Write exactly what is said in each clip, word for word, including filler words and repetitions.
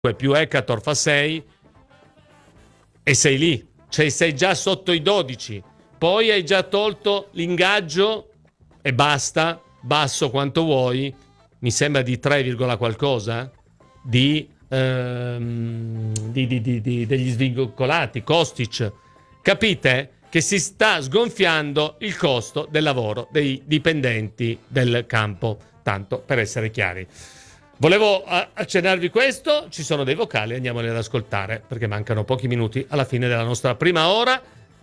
più Ekator fa sei e sei lì, cioè sei già sotto i dodici, poi hai già tolto l'ingaggio e basta, basso quanto vuoi, mi sembra di tre, qualcosa di, ehm, di, di, di, di degli svincolati, Kostic. Capite che si sta sgonfiando il costo del lavoro dei dipendenti del campo, tanto per essere chiari. Volevo accennarvi questo, ci sono dei vocali, andiamoli ad ascoltare perché mancano pochi minuti alla fine della nostra prima ora.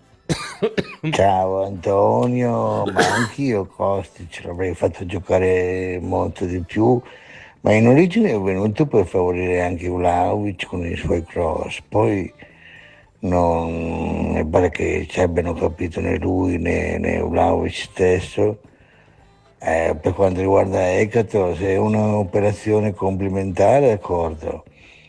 Ciao Antonio, ma anch'io Kostic l'avrei fatto giocare molto di più, ma in origine è venuto per favorire anche Vlahovic con i suoi cross, poi non mi pare che ci abbiano capito né lui né, né Vlahovic stesso. Eh, per quanto riguarda Ekator, se è un'operazione complementare, d'accordo,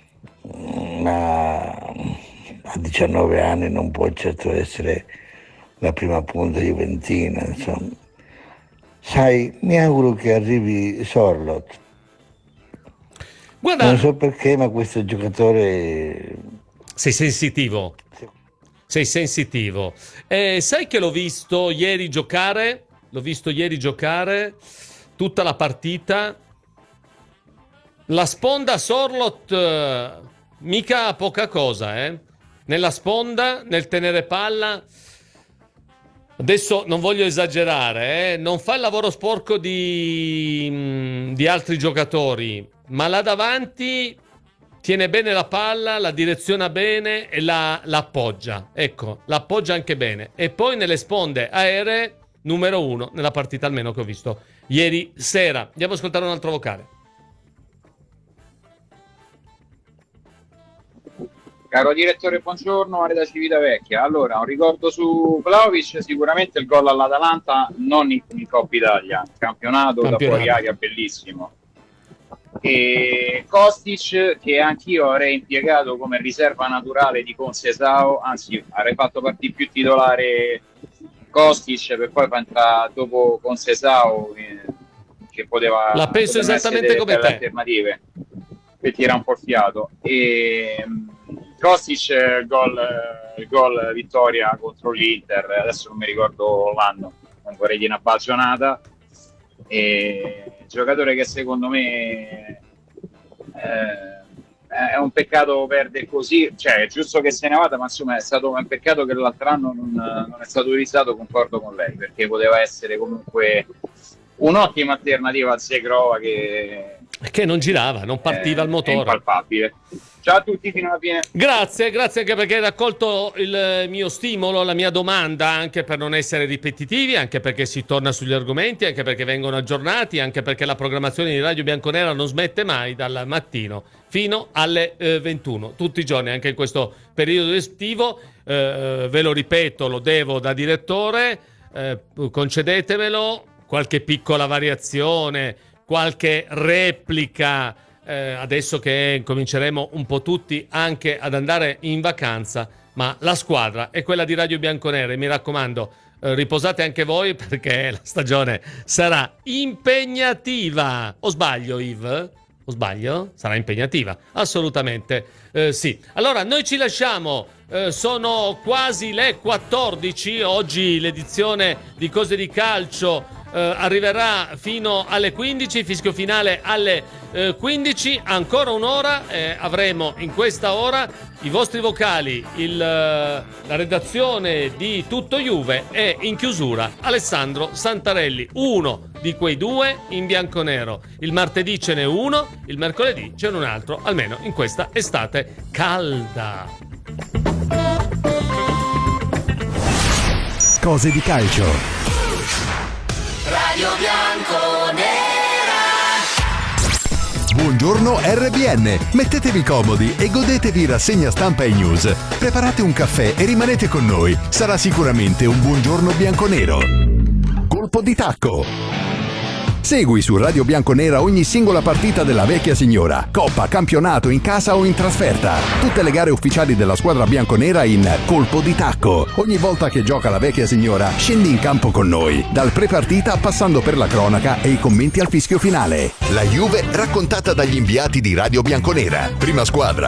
ma a diciannove anni non può certo essere la prima punta juventina, insomma. Sai, mi auguro che arrivi Sorloth. Guarda, non so perché, ma questo giocatore... Sei sensitivo. Sei sensitivo. Eh, sai che l'ho visto ieri giocare? L'ho visto ieri giocare tutta la partita. La sponda Sorloth eh, mica poca cosa, eh? Nella sponda, nel tenere palla. Adesso non voglio esagerare, eh? Non fa il lavoro sporco di, di altri giocatori, ma là davanti tiene bene la palla, la direziona bene e la, la appoggia. Ecco, la appoggia anche bene. E poi nelle sponde aeree, numero uno nella partita almeno che ho visto ieri sera. Andiamo ad ascoltare un altro vocale. Caro direttore, buongiorno, Are da Civitavecchia. Allora, un ricordo su Vlahovic, sicuramente il gol all'Atalanta, non in, in Coppa Italia, campionato, campionato da fuori aria, bellissimo. E Kostic, che anch'io avrei impiegato come riserva naturale di Conceição, anzi avrei fatto partire più titolare Kostic per poi entrare dopo Conceição, eh, che poteva, la penso esattamente come te, alternative per tirare un po' il fiato. E Kostic, il gol, il gol vittoria contro l'Inter, adesso non mi ricordo l'anno, non vorrei dire una bagionata. E giocatore che secondo me eh, è un peccato perdere così, cioè è giusto che se ne vada, ma insomma è stato un peccato che l'altro anno non, non è stato utilizzato. Concordo con lei, perché poteva essere comunque un'ottima alternativa al Segrova che che non girava, non partiva è, il motore. È impalpabile. Ciao a tutti, fino alla fine. Grazie, grazie anche perché hai raccolto il mio stimolo, la mia domanda, anche per non essere ripetitivi, anche perché si torna sugli argomenti, anche perché vengono aggiornati, anche perché la programmazione di Radio Bianconera non smette mai dal mattino fino alle eh, ventuno, tutti i giorni, anche in questo periodo estivo. Eh, ve lo ripeto, lo devo da direttore, eh, concedetemelo, qualche piccola variazione, qualche replica, eh, adesso che cominceremo un po' tutti anche ad andare in vacanza, ma la squadra è quella di Radio Bianconera e mi raccomando, eh, riposate anche voi perché la stagione sarà impegnativa. O sbaglio, Yves? O sbaglio? Sarà impegnativa, assolutamente eh, sì. Allora noi ci lasciamo, eh, sono quasi le quattordici, oggi l'edizione di Cose di Calcio Uh, arriverà fino alle quindici, fischio finale alle uh, quindici, ancora un'ora, eh, avremo in questa ora i vostri vocali, il, uh, la redazione di Tutto Juve e in chiusura Alessandro Santarelli, uno di quei due in bianconero. Il martedì ce n'è uno, il mercoledì ce n'è un altro, almeno in questa estate calda. Cose di calcio. Radio Bianconera. Buongiorno R B N, mettetevi comodi e godetevi rassegna stampa e news. Preparate un caffè e rimanete con noi, sarà sicuramente un buongiorno bianconero. Colpo di tacco. Segui su Radio Bianconera ogni singola partita della vecchia signora, coppa, campionato, in casa o in trasferta. Tutte le gare ufficiali della squadra bianconera in colpo di tacco. Ogni volta che gioca la vecchia signora, scendi in campo con noi, dal pre-partita passando per la cronaca e i commenti al fischio finale. La Juve raccontata dagli inviati di Radio Bianconera. Prima squadra,